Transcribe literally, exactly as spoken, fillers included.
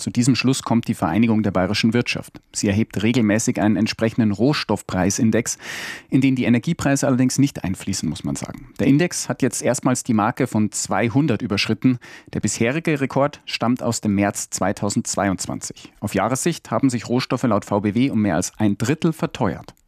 Zu diesem Schluss kommt die Vereinigung der bayerischen Wirtschaft. Sie erhebt regelmäßig einen entsprechenden Rohstoffpreisindex, in den die Energiepreise allerdings nicht einfließen, muss man sagen. Der Index hat jetzt erstmals die Marke von zweihundert überschritten. Der bisherige Rekord stammt aus dem März zweitausendzweiundzwanzig. Auf Jahressicht haben sich Rohstoffe laut V B W um mehr als ein Drittel verteuert.